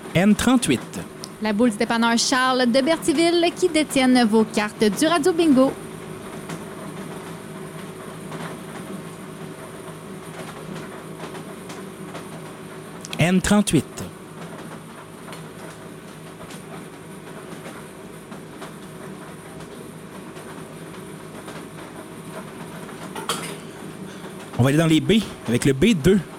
N38. La boule du dépanneur Charles de Berthierville qui détiennent vos cartes du Radio Bingo. N38. On va aller dans les B avec le B2.